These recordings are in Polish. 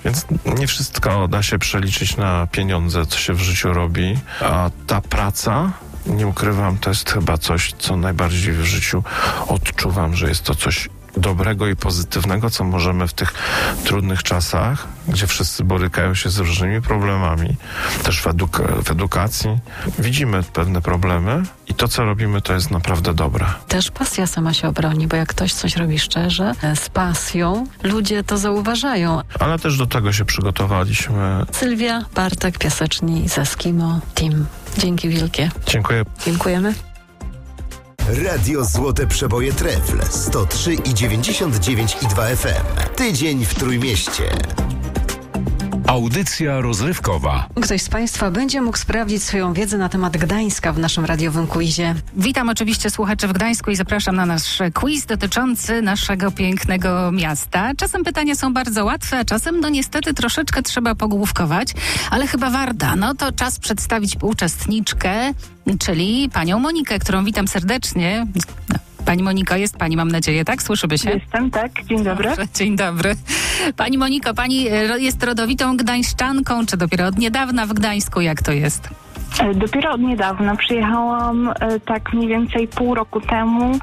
Więc nie wszystko da się przeliczyć na pieniądze, co się w życiu robi, a ta praca, nie ukrywam, to jest chyba coś, co najbardziej w życiu odczuwam, że jest to coś dobrego i pozytywnego, co możemy w tych trudnych czasach, gdzie wszyscy borykają się z różnymi problemami, też w edukacji, widzimy pewne problemy i to, co robimy, to jest naprawdę dobre. Też pasja sama się obroni, bo jak ktoś coś robi szczerze, z pasją, ludzie to zauważają. Ale też do tego się przygotowaliśmy. Sylwia, Bartek, Piaseczni, z Eskimo Team. Dzięki wielkie. Dziękuję. Dziękujemy. Radio Złote Przeboje Trefl 103,99,2 FM. Tydzień w Trójmieście. Audycja rozrywkowa. Ktoś z Państwa będzie mógł sprawdzić swoją wiedzę na temat Gdańska w naszym radiowym quizie. Witam oczywiście słuchaczy w Gdańsku i zapraszam na nasz quiz dotyczący naszego pięknego miasta. Czasem pytania są bardzo łatwe, a czasem niestety troszeczkę trzeba pogłówkować, ale chyba warto. No to czas przedstawić uczestniczkę, czyli panią Monikę, którą witam serdecznie. Pani Moniko, jest pani, mam nadzieję, tak? Słyszymy się? Jestem, tak. Dzień dobry. Dobrze, dzień dobry. Pani Moniko, pani jest rodowitą gdańszczanką, czy dopiero od niedawna w Gdańsku? Jak to jest? Dopiero od niedawna przyjechałam tak mniej więcej pół roku temu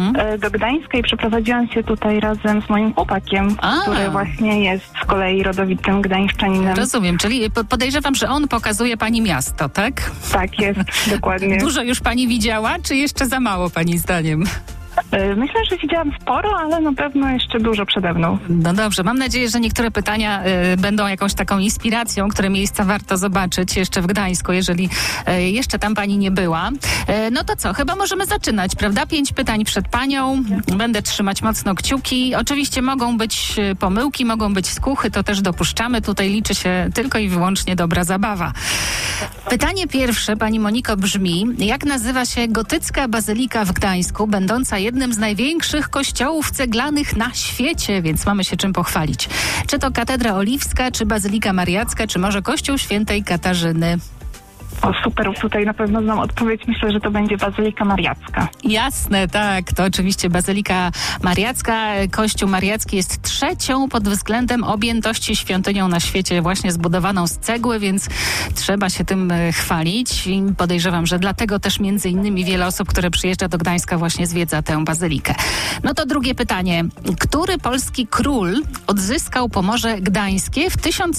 do Gdańska i przeprowadziłam się tutaj razem z moim chłopakiem, który właśnie jest z kolei rodowitym gdańszczaninem. Rozumiem, czyli podejrzewam, że on pokazuje pani miasto, tak? Tak jest, dokładnie. Dużo już pani widziała, czy jeszcze za mało pani zdaniem? Myślę, że widziałam sporo, ale na pewno jeszcze dużo przede mną. No dobrze, mam nadzieję, że niektóre pytania będą jakąś taką inspiracją, które miejsca warto zobaczyć jeszcze w Gdańsku, jeżeli jeszcze tam pani nie była. No to co, chyba możemy zaczynać, prawda? 5 pytań przed panią, będę trzymać mocno kciuki. Oczywiście mogą być pomyłki, mogą być skuchy, to też dopuszczamy. Tutaj liczy się tylko i wyłącznie dobra zabawa. Pytanie pierwsze, pani Moniko, brzmi: jak nazywa się gotycka bazylika w Gdańsku, będąca jednym z największych kościołów ceglanych na świecie, więc mamy się czym pochwalić. Czy to Katedra Oliwska, czy Bazylika Mariacka, czy może Kościół Świętej Katarzyny? O, super, tutaj na pewno znam odpowiedź. Myślę, że to będzie Bazylika Mariacka. Jasne, tak, to oczywiście Bazylika Mariacka. Kościół Mariacki jest trzecią pod względem objętości świątynią na świecie, właśnie zbudowaną z cegły, więc trzeba się tym chwalić. I podejrzewam, że dlatego też między innymi wiele osób, które przyjeżdża do Gdańska, właśnie zwiedza tę bazylikę. No to drugie pytanie. Który polski król odzyskał Pomorze Gdańskie w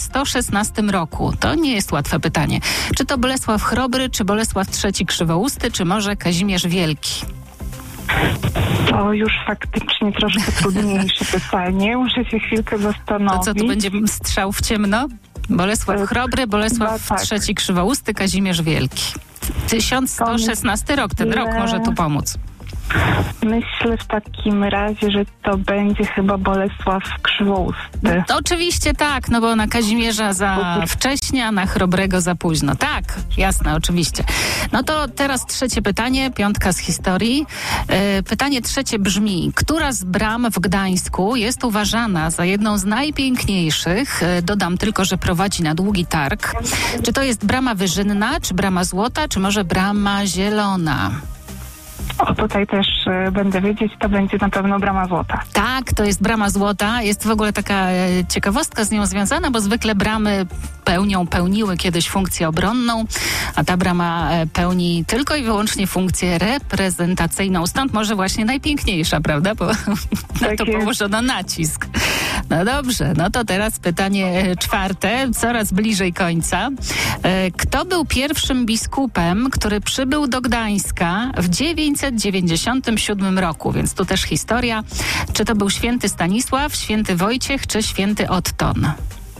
1116 roku? To nie jest łatwe pytanie. Czy to Bolesław Chrobry, czy Bolesław III Krzywousty, czy może Kazimierz Wielki? To już faktycznie troszkę trudniejsze pytanie. Muszę się chwilkę zastanowić. To co, tu będzie strzał w ciemno? Bolesław Chrobry, Bolesław III Krzywousty, Kazimierz Wielki. 1116 rok, ten rok może tu pomóc. Myślę w takim razie, że to będzie chyba Bolesław Krzywousty. To oczywiście tak, no bo na Kazimierza za wcześnie, a na Chrobrego za późno. Tak, jasne, oczywiście. No to teraz trzecie pytanie, 5 z historii. Pytanie trzecie brzmi: która z bram w Gdańsku jest uważana za jedną z najpiękniejszych? Dodam tylko, że prowadzi na długi targ. Czy to jest Brama Wyżynna, czy Brama Złota, czy może Brama Zielona? O, tutaj też będę wiedzieć, to będzie na pewno Brama Złota. Tak, to jest Brama Złota. Jest w ogóle taka ciekawostka z nią związana, bo zwykle bramy pełniły kiedyś funkcję obronną, a ta brama pełni tylko i wyłącznie funkcję reprezentacyjną. Stąd może właśnie najpiękniejsza, prawda? Bo na to położono nacisk. No dobrze, no to teraz pytanie czwarte, coraz bliżej końca. Kto był pierwszym biskupem, który przybył do Gdańska w 997 roku? Więc tu też historia. Czy to był święty Stanisław, święty Wojciech, czy święty Otton?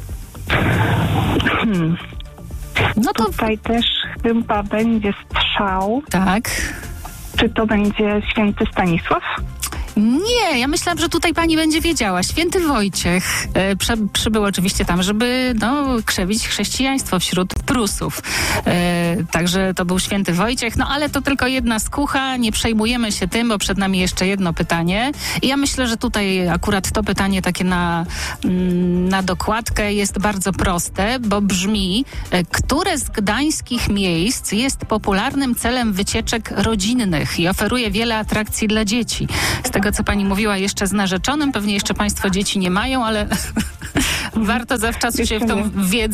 No to tutaj też chyba będzie strzał. Tak. Czy to będzie święty Stanisław? Nie, ja myślałam, że tutaj pani będzie wiedziała. Święty Wojciech przybył oczywiście tam, żeby krzewić chrześcijaństwo wśród Prusów. Także to był święty Wojciech. No ale to tylko jedna skucha. Nie przejmujemy się tym, bo przed nami jeszcze jedno pytanie. I ja myślę, że tutaj akurat to pytanie takie na dokładkę jest bardzo proste, bo brzmi: które z gdańskich miejsc jest popularnym celem wycieczek rodzinnych i oferuje wiele atrakcji dla dzieci? Z tego, co pani mówiła, jeszcze z narzeczonym, pewnie jeszcze państwo dzieci nie mają, ale Warto zawczasu się w tą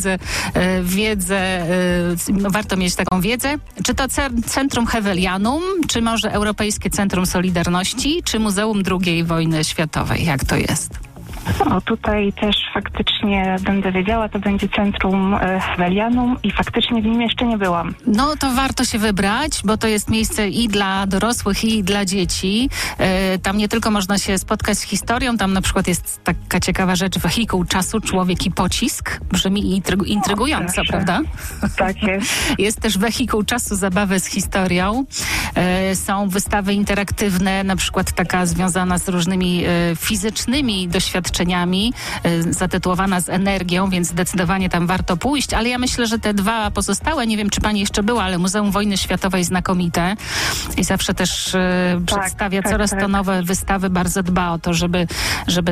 wiedzę, warto mieć taką wiedzę. Czy to Centrum Hevelianum, czy może Europejskie Centrum Solidarności, czy Muzeum II Wojny Światowej? Jak to jest? O, tutaj też faktycznie będę wiedziała, to będzie Centrum Hevelianum i faktycznie w nim jeszcze nie byłam. No to warto się wybrać, bo to jest miejsce i dla dorosłych, i dla dzieci. Tam nie tylko można się spotkać z historią, tam na przykład jest taka ciekawa rzecz, wehikuł czasu, człowiek i pocisk. Brzmi intrygująco, prawda? Tak jest. Jest też wehikuł czasu, zabawy z historią. Są wystawy interaktywne, na przykład taka związana z różnymi fizycznymi doświadczeniami, zatytułowana z energią, więc zdecydowanie tam warto pójść, ale ja myślę, że te dwa pozostałe, nie wiem, czy pani jeszcze była, ale Muzeum Wojny Światowej znakomite i zawsze też przedstawia coraz to nowe wystawy, bardzo dba o to, żeby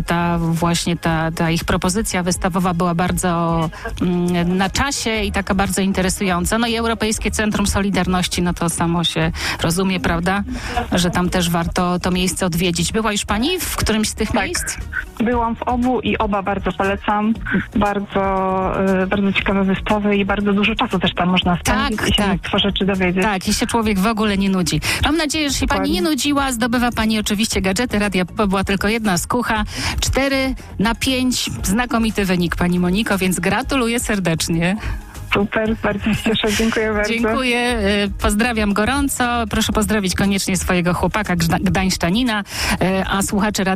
ta ich propozycja wystawowa była bardzo na czasie i taka bardzo interesująca. No i Europejskie Centrum Solidarności, no to samo się rozumie, prawda, że tam też warto to miejsce odwiedzić. Była już pani w którymś z tych miejsc? Byłam w obu i oba bardzo polecam. Bardzo ciekawe wystawy i bardzo dużo czasu też tam można spędzić i się mnóstwo rzeczy dowiedzieć. Tak, i się człowiek w ogóle nie nudzi. Mam nadzieję, że się pani nie nudziła. Zdobywa pani oczywiście gadżety. Radia była tylko jedna skucha. 4/5. Znakomity wynik, pani Moniko, więc gratuluję serdecznie. Super, bardzo się cieszę, dziękuję bardzo. Dziękuję, pozdrawiam gorąco. Proszę pozdrowić koniecznie swojego chłopaka gdańszczanina, a słuchaczy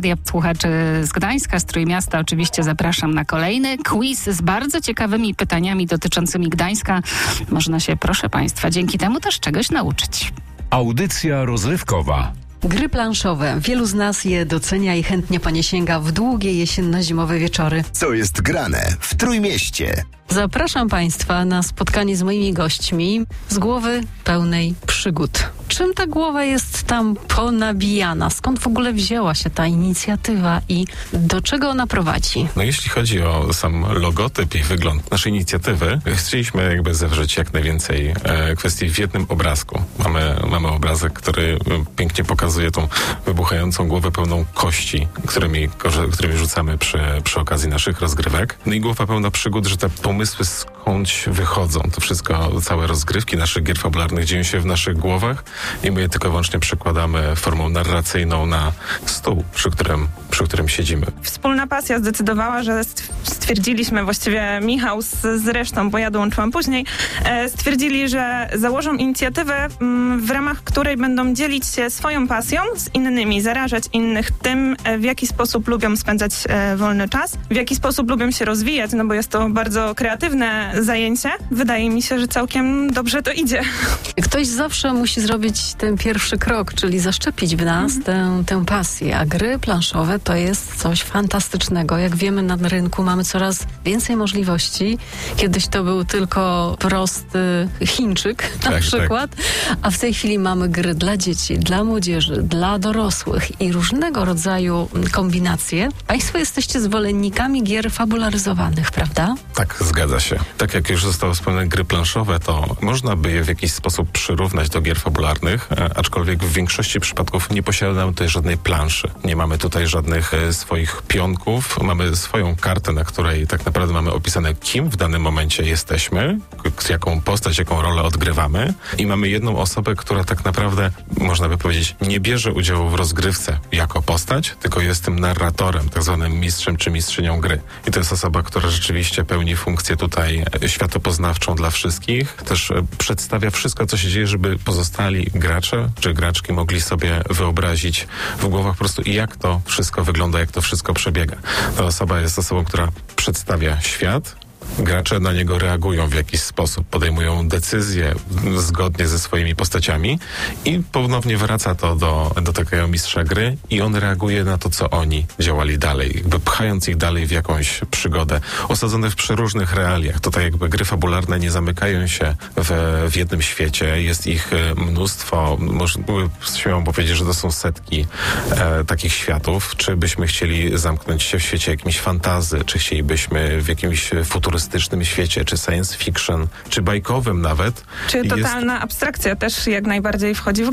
z Gdańska, z Trójmiasta oczywiście zapraszam na kolejny quiz z bardzo ciekawymi pytaniami dotyczącymi Gdańska. Można się, proszę państwa, dzięki temu też czegoś nauczyć. Audycja rozrywkowa. Gry planszowe. Wielu z nas je docenia i chętnie po nie sięga w długie jesienno-zimowe wieczory. Co jest grane w Trójmieście? Zapraszam Państwa na spotkanie z moimi gośćmi z głowy pełnej przygód. Czym ta głowa jest tam ponabijana? Skąd w ogóle wzięła się ta inicjatywa i do czego ona prowadzi? No jeśli chodzi o sam logotyp i wygląd naszej inicjatywy, chcieliśmy jakby zawrzeć jak najwięcej kwestii w jednym obrazku. Mamy obrazek, który pięknie pokazuje tą wybuchającą głowę pełną kości, którymi rzucamy przy okazji naszych rozgrywek. No i głowa pełna przygód, że te pomysły skądś wychodzą. To wszystko, całe rozgrywki naszych gier fabularnych dzieją się w naszych głowach i my je tylko wyłącznie przekładamy formą narracyjną na stół, przy którym siedzimy. Wspólna pasja zdecydowała, że stwierdziliśmy, właściwie Michał z resztą, bo ja dołączyłam później, stwierdzili, że założą inicjatywę, w ramach której będą dzielić się swoją pasją z innymi, zarażać innych tym, w jaki sposób lubią spędzać wolny czas, w jaki sposób lubią się rozwijać, no bo jest to bardzo kreatywne zajęcie. Wydaje mi się, że całkiem dobrze to idzie. Ktoś zawsze musi zrobić ten pierwszy krok, czyli zaszczepić w nas tę pasję, a gry planszowe to jest coś fantastycznego. Jak wiemy, na rynku mamy coraz więcej możliwości. Kiedyś to był tylko prosty Chińczyk na przykład, a w tej chwili mamy gry dla dzieci, dla młodzieży, dla dorosłych i różnego rodzaju kombinacje. Państwo jesteście zwolennikami gier fabularyzowanych, prawda? Tak, zgadza się. Tak jak już zostało wspomniane, gry planszowe, to można by je w jakiś sposób przyrównać do gier fabularnych, aczkolwiek w większości przypadków nie posiadamy tutaj żadnej planszy. Nie mamy tutaj żadnych swoich pionków. Mamy swoją kartę, na której tak naprawdę mamy opisane, kim w danym momencie jesteśmy, jaką postać, jaką rolę odgrywamy i mamy jedną osobę, która tak naprawdę, można by powiedzieć, nie bierze udziału w rozgrywce jako postać, tylko jest tym narratorem, tak zwanym mistrzem czy mistrzynią gry. I to jest osoba, która rzeczywiście pełni funkcję tutaj światopoznawczą dla wszystkich. Też przedstawia wszystko, co się dzieje, żeby pozostali gracze czy graczki mogli sobie wyobrazić w głowach po prostu, jak to wszystko wygląda, jak to wszystko przebiega. Ta osoba jest osobą, która przedstawia świat. Gracze na niego reagują w jakiś sposób, podejmują decyzje zgodnie ze swoimi postaciami i ponownie wraca to do takiego mistrza gry i on reaguje na to, co oni działali dalej, jakby pchając ich dalej w jakąś przygodę, osadzone w przeróżnych realiach. Tutaj jakby gry fabularne nie zamykają się w jednym świecie, jest ich mnóstwo, śmiałam powiedzieć, że to są setki takich światów. Czy byśmy chcieli zamknąć się w świecie jakimś fantasy, czy chcielibyśmy w jakimś futurystycznym świecie, czy science fiction, czy bajkowym nawet. Czy totalna abstrakcja też jak najbardziej wchodzi w grę.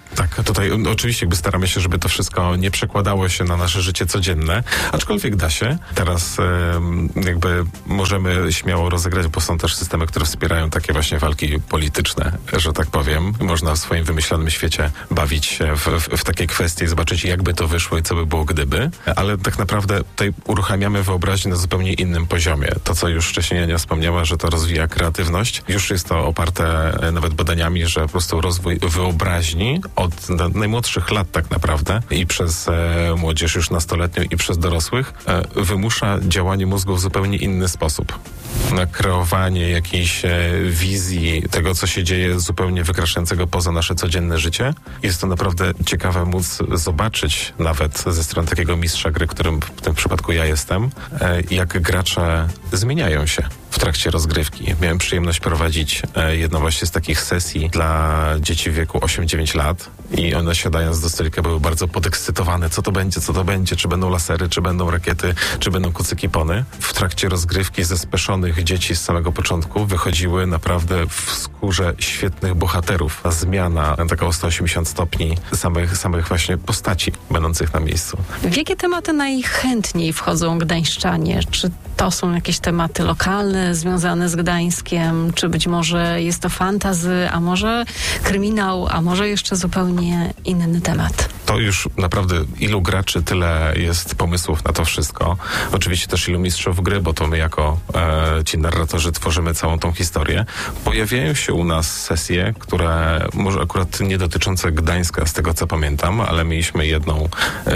Tak, tutaj oczywiście staramy się, żeby to wszystko nie przekładało się na nasze życie codzienne, aczkolwiek da się. Teraz jakby możemy śmiało rozegrać, bo są też systemy, które wspierają takie właśnie walki polityczne, że tak powiem. Można w swoim wymyślonym świecie bawić się w takie kwestie i zobaczyć, jakby to wyszło i co by było gdyby, ale tak naprawdę tutaj uruchamiamy wyobraźnię na zupełnie innym poziomie. To, co już wcześniej Ania wspomniała, że to rozwija kreatywność. Już jest to oparte nawet badaniami, że po prostu rozwój wyobraźni od najmłodszych lat tak naprawdę i przez młodzież już nastoletnią i przez dorosłych wymusza działanie mózgu w zupełnie inny sposób. Na kreowanie jakiejś wizji tego, co się dzieje zupełnie wykraczającego poza nasze codzienne życie. Jest to naprawdę ciekawe móc zobaczyć nawet ze strony takiego mistrza gry, którym w tym przypadku ja jestem, jak gracze zmieniają się w trakcie rozgrywki. Miałem przyjemność prowadzić jedną właśnie z takich sesji dla dzieci w wieku 8-9 lat i one siadając do stolika były bardzo podekscytowane. Co to będzie, czy będą lasery, czy będą rakiety, czy będą kucyki pony. W trakcie rozgrywki ze speszonych dzieci z samego początku wychodziły naprawdę w skórze świetnych bohaterów. Ta zmiana taka o 180 stopni samych właśnie postaci będących na miejscu. W jakie tematy najchętniej wchodzą gdańszczanie? Czy to są jakieś tematy lokalne, związane z Gdańskiem, czy być może jest to fantasy, a może kryminał, a może jeszcze zupełnie inny temat? To już naprawdę ilu graczy, tyle jest pomysłów na to wszystko. Oczywiście też ilu mistrzów gry, bo to my jako ci narratorzy tworzymy całą tą historię. Pojawiają się u nas sesje, które może akurat nie dotyczące Gdańska, z tego co pamiętam, ale mieliśmy jedną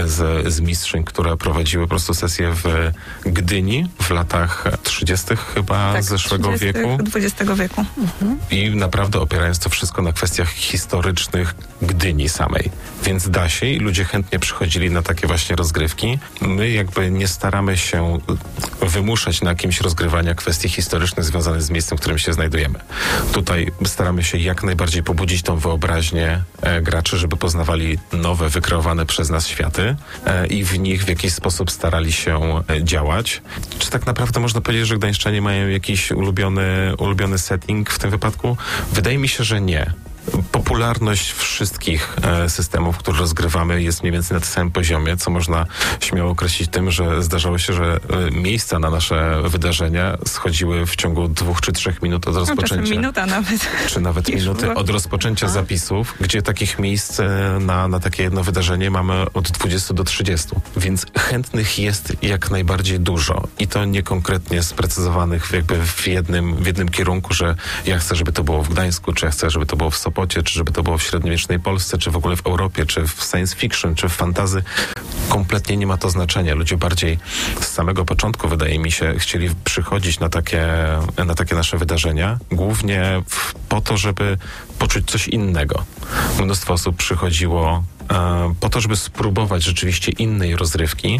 z mistrzyń, które prowadziły po prostu sesję w Gdyni w latach 30. chyba zeszłego wieku. XX wieku. I naprawdę opierając to wszystko na kwestiach historycznych Gdyni samej. Więc da się i ludzie chętnie przychodzili na takie właśnie rozgrywki. My jakby nie staramy się wymuszać na kimś rozgrywania kwestii historycznych związanych z miejscem, w którym się znajdujemy. Tutaj staramy się jak najbardziej pobudzić tą wyobraźnię graczy, żeby poznawali nowe, wykreowane przez nas światy i w nich w jakiś sposób starali się działać. Czy tak naprawdę można powiedzieć, że gdańszczanie mają jakiś ulubiony setting w tym wypadku? Wydaje mi się, że nie. Popularność wszystkich systemów, które rozgrywamy, jest mniej więcej na tym samym poziomie, co można śmiało określić tym, że zdarzało się, że miejsca na nasze wydarzenia schodziły w ciągu 2 czy 3 minut od rozpoczęcia. Minuta nawet. Czy nawet minuty od rozpoczęcia zapisów, gdzie takich miejsc na takie jedno wydarzenie mamy od 20 do 30. Więc chętnych jest jak najbardziej dużo. I to nie konkretnie sprecyzowanych jakby w jednym kierunku, że ja chcę, żeby to było w Gdańsku, czy ja chcę, żeby to było w Sopocie, czy żeby to było w średniowiecznej Polsce, czy w ogóle w Europie, czy w science fiction, czy w fantasy. Kompletnie nie ma to znaczenia. Ludzie bardziej z samego początku, wydaje mi się, chcieli przychodzić na takie nasze wydarzenia, głównie po to, żeby poczuć coś innego. Mnóstwo osób przychodziło po to, żeby spróbować rzeczywiście innej rozrywki.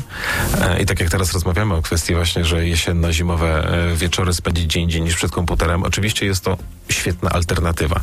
I tak jak teraz rozmawiamy o kwestii właśnie, że jesienno-zimowe wieczory spędzić gdzie indziej niż przed komputerem, oczywiście jest to świetna alternatywa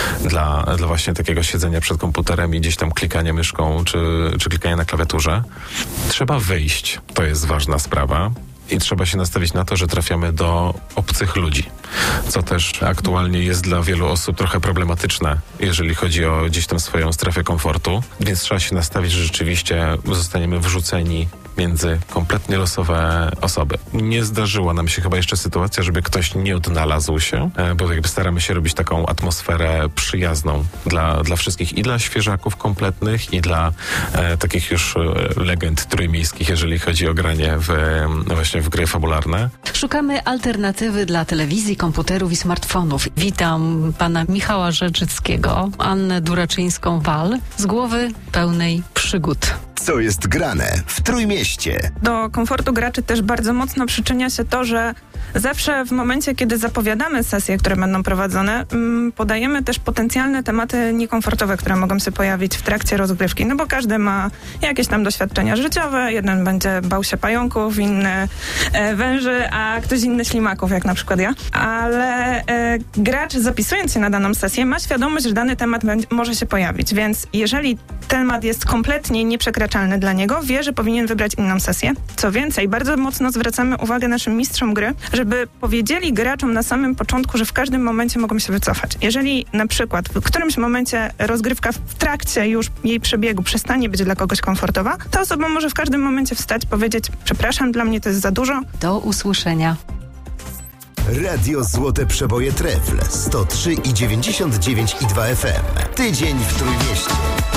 dla właśnie takiego siedzenia przed komputerem i gdzieś tam klikania myszką czy klikania na klawiaturze. Trzeba wyjść. To jest ważna sprawa. I trzeba się nastawić na to, że trafiamy do obcych ludzi, co też aktualnie jest dla wielu osób trochę problematyczne, jeżeli chodzi o gdzieś tam swoją strefę komfortu, więc trzeba się nastawić, że rzeczywiście zostaniemy wrzuceni między kompletnie losowe osoby. Nie zdarzyła nam się chyba jeszcze sytuacja, żeby ktoś nie odnalazł się, bo jakby staramy się robić taką atmosferę przyjazną dla wszystkich i dla świeżaków kompletnych i dla takich już legend trójmiejskich, jeżeli chodzi o granie właśnie w gry fabularne. Szukamy alternatywy dla telewizji, komputerów i smartfonów. Witam pana Michała Rzeczyckiego, Annę Duraczyńską-Wal z głowy pełnej przygód. Co jest grane w Trójmieście? Do komfortu graczy też bardzo mocno przyczynia się to, że zawsze w momencie, kiedy zapowiadamy sesje, które będą prowadzone, podajemy też potencjalne tematy niekomfortowe, które mogą się pojawić w trakcie rozgrywki. No bo każdy ma jakieś tam doświadczenia życiowe. Jeden będzie bał się pająków, inny węży, a ktoś inny ślimaków, jak na przykład ja. Ale gracz, zapisując się na daną sesję, ma świadomość, że dany temat może się pojawić. Więc jeżeli temat jest kompletnie nieprzekraczalny dla niego, wie, że powinien wybrać inną sesję. Co więcej, bardzo mocno zwracamy uwagę naszym mistrzom gry, żeby powiedzieli graczom na samym początku, że w każdym momencie mogą się wycofać. Jeżeli na przykład w którymś momencie rozgrywka w trakcie już jej przebiegu przestanie być dla kogoś komfortowa, ta osoba może w każdym momencie wstać, powiedzieć: przepraszam, dla mnie to jest za dużo. Do usłyszenia. Radio Złote Przeboje Trefl 103,99,2 FM. Tydzień w Trójmieście.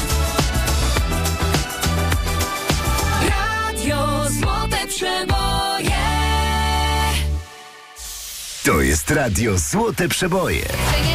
Radio Złote Przeboje. To jest Radio Złote Przeboje.